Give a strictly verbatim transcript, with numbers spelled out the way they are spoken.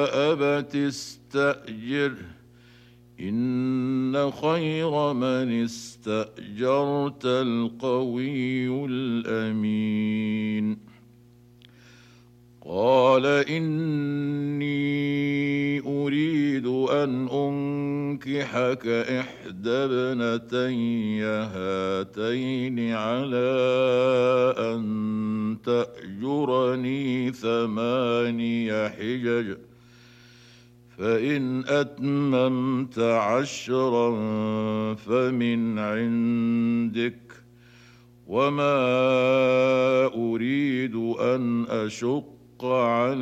أبت استأجره إن خير من استأجرت القوي الأمين. قال إني أريد أن أنكحك إحدى ابنتي هاتين على أن تأجرني ثماني حجج، فإن أتممت عشرا فمن عندك، وما أريد أن أشق عليك